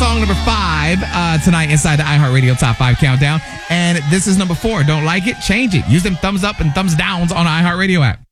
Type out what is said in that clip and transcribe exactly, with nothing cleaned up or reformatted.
song number five uh, tonight inside the iHeartRadio Top five Countdown. And this is number four. Don't like it? Change it. Use them thumbs up and thumbs downs on the iHeartRadio app.